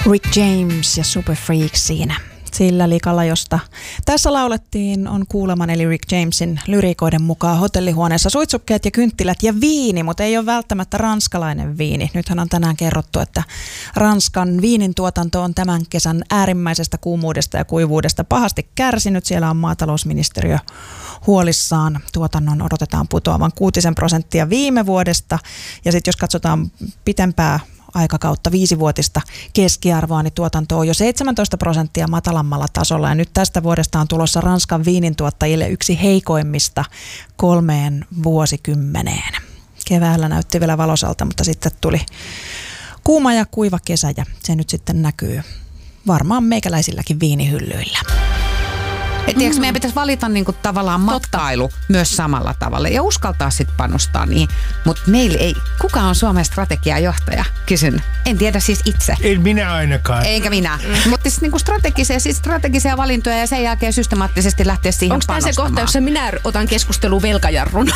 Rick James ja Super Freaks siinä. Sillä likalla, josta tässä laulettiin, on kuuleman eli Rick Jamesin lyriikoiden mukaan hotellihuoneessa suitsukkeet ja kynttilät ja viini, mutta ei ole välttämättä ranskalainen viini. Nythän on tänään kerrottu, että Ranskan viinin tuotanto on tämän kesän äärimmäisestä kuumuudesta ja kuivuudesta pahasti kärsinyt. Siellä on maatalousministeriö huolissaan. Tuotannon odotetaan putoavan 6% viime vuodesta. Ja sitten jos katsotaan pitempää aikakautta 5-vuotista keskiarvoa, niin tuotanto on jo 17% matalammalla tasolla. Ja nyt tästä vuodesta on tulossa Ranskan viinintuottajille yksi heikoimmista 3 vuosikymmeneen. Keväällä näytti vielä valosalta, mutta sitten tuli kuuma ja kuiva kesä ja se nyt sitten näkyy varmaan meikäläisilläkin viinihyllyillä. Tiedätkö, meidän pitäisi valita niinku tavallaan matkailu myös samalla tavalla ja uskaltaa sitten panostaa niihin. Mutta meillä ei, kuka on Suomen strategiajohtaja? Kysyn. En tiedä siis itse. En minä ainakaan. Eikä minä. Mutta siis niinku strategisia valintoja ja sen jälkeen systemaattisesti lähteä siihen onko panostamaan. Onko tämä se kohta, jossa minä otan keskusteluun velkajarrun?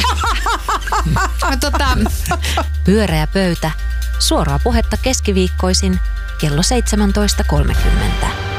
Pyöreä pöytä. Suoraa puhetta keskiviikkoisin kello 17.30.